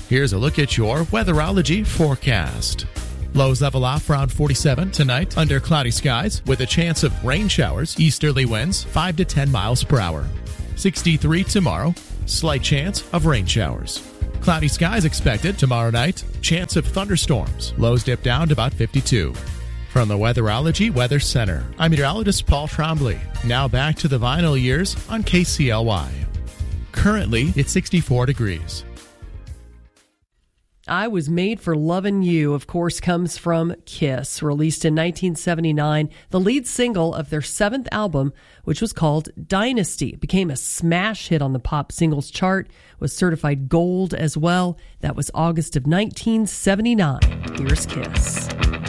Here's a look at your weatherology forecast. Lows level off around 47 tonight under cloudy skies with a chance of rain showers, easterly winds 5 to 10 miles per hour. 63 tomorrow, slight chance of rain showers. Cloudy skies expected tomorrow night, chance of thunderstorms. Lows dip down to about 52. From the Weatherology Weather Center, I'm meteorologist Paul Trombley. Now back to the vinyl years on KCLY. Currently, it's 64 degrees. I Was Made for Lovin' You, of course, comes from Kiss, released in 1979, the lead single of their seventh album, which was called Dynasty. It became a smash hit on the pop singles chart, was certified gold as well. That was August of 1979. Here's Kiss.